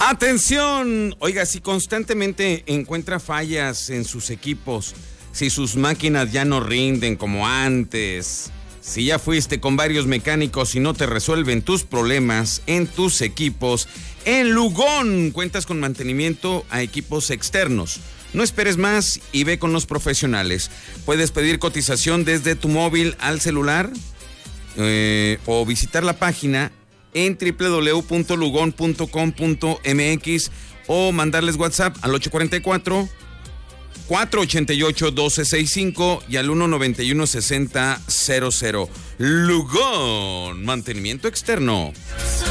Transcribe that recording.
Atención, oiga, si constantemente encuentra fallas en sus equipos, si sus máquinas ya no rinden como antes, si ya fuiste con varios mecánicos y no te resuelven tus problemas en tus equipos, en Lugón cuentas con mantenimiento a equipos externos. No esperes más y ve con los profesionales. Puedes pedir cotización desde tu móvil al celular o visitar la página en www.lugon.com.mx o mandarles WhatsApp al 844-488-1265 y al 191-6000. Lugón, mantenimiento externo.